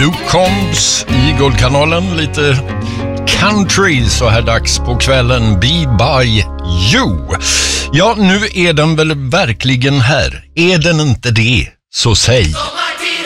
Luke Combs i Guldkanalen, lite country så här dags på kvällen. Be by you. Ja, nu är den väl verkligen här. Är den inte det, så säg.